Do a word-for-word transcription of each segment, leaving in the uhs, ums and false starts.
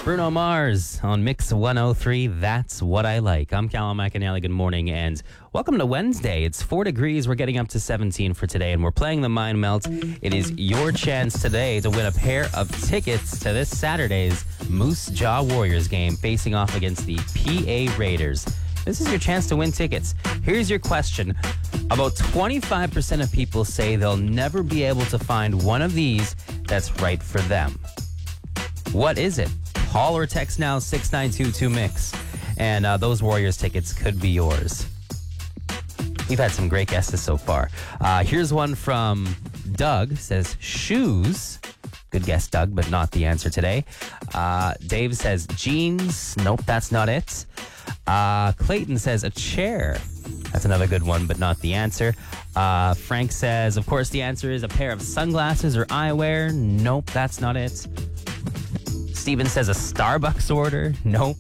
Bruno Mars on Mix one oh three, That's What I Like. I'm Callum McAnally. Good morning and welcome to Wednesday. It's four degrees. We're getting up to seventeen for today and we're playing the Mind Melt. It is your chance today to win a pair of tickets to this Saturday's Moose Jaw Warriors game facing off against the P A Raiders. This is your chance to win tickets. Here's your question. About twenty-five percent of people say they'll never be able to find one of these that's right for them. What is it? Call or text now six nine two two mix, and uh, those Warriors tickets could be yours. We've had some great guesses so far. Uh, here's one from Doug. Says shoes. Good guess, Doug, but not the answer today. Uh, Dave says jeans. Nope, that's not it. Uh, Clayton says a chair. That's another good one, but not the answer. Uh, Frank says, of course, the answer is a pair of sunglasses or eyewear. Nope, that's not it. Steven says a Starbucks order. Nope.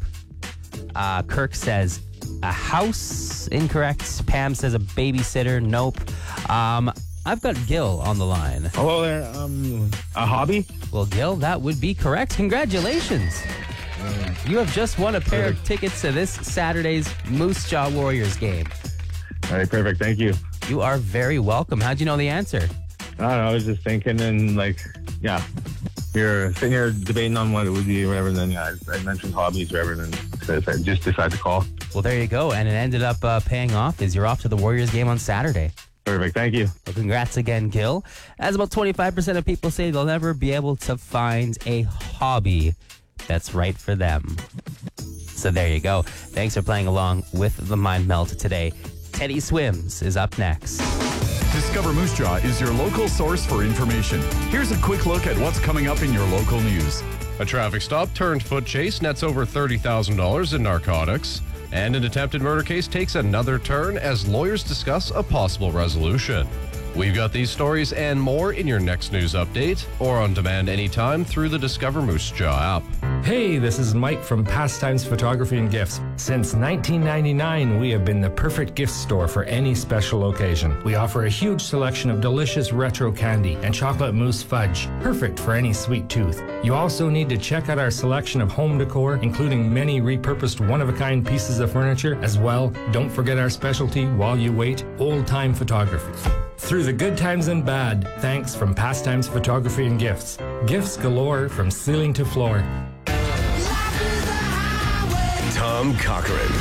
Uh, Kirk says a house. Incorrect. Pam says a babysitter. Nope. Um, I've got Gil on the line. Hello there. Um, a hobby? Well, Gil, that would be correct. Congratulations. Uh, you have just won a pair perfect. of tickets to this Saturday's Moose Jaw Warriors game. All right, perfect. Thank you. You are very welcome. How'd you know the answer? I don't know. I was just thinking and like, yeah. You're sitting here debating on what it would be or whatever, and then yeah, I, I mentioned hobbies or whatever, and then I just decided to call. Well, there you go, and it ended up uh, paying off as you're off to the Warriors game on Saturday. Perfect, thank you. Well, congrats again, Gil. As about twenty-five percent of people say they'll never be able to find a hobby that's right for them. So there you go. Thanks for playing along with the Mind Melt today. Teddy Swims is up next. Discover Moose Jaw is your local source for information. Here's a quick look at what's coming up in your local news. A traffic stop turned foot chase nets over thirty thousand dollars in narcotics. And an attempted murder case takes another turn as lawyers discuss a possible resolution. We've got these stories and more in your next news update or on demand anytime through the Discover Moose Jaw app. Hey, this is Mike from Pastimes Photography and Gifts. Since nineteen ninety-nine, we have been the perfect gift store for any special occasion. We offer a huge selection of delicious retro candy and chocolate mousse fudge, perfect for any sweet tooth. You also need to check out our selection of home decor, including many repurposed one-of-a-kind pieces of furniture. As well, don't forget our specialty while you wait, old-time photography. Through the good times and bad, thanks from Pastimes Photography and Gifts. Gifts galore from ceiling to floor. Tom Cochran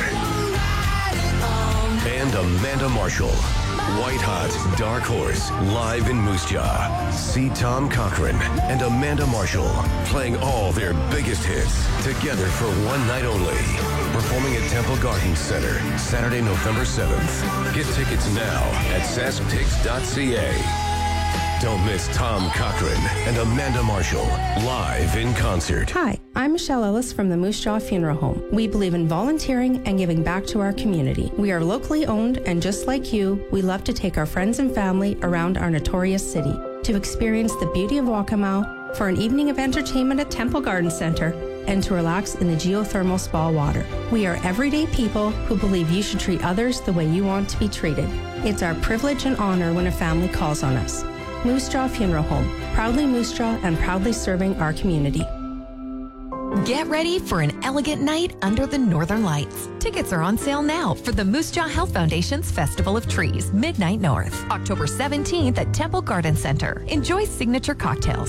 and Amanda Marshall. White Hot Dark Horse live in Moose Jaw. See Tom Cochran and Amanda Marshall playing all their biggest hits together for one night only. Performing at Temple Garden Center, Saturday, November seventh. Get tickets now at sask tigs dot c a. Don't miss Tom Cochran and Amanda Marshall live in concert. Hi, I'm Michelle Ellis from the Moose Jaw Funeral Home. We believe in volunteering and giving back to our community. We are locally owned, and just like you, we love to take our friends and family around our notorious city to experience the beauty of Waccamaw, for an evening of entertainment at Temple Garden Center, and to relax in the geothermal spa water. We are everyday people who believe you should treat others the way you want to be treated. It's our privilege and honor when a family calls on us. Moose Jaw Funeral Home, proudly Moose Jaw and proudly serving our community. Get ready for an elegant night under the Northern Lights. Tickets are on sale now for the Moose Jaw Health Foundation's Festival of Trees, Midnight North, October seventeenth at Temple Garden Center. Enjoy signature cocktails,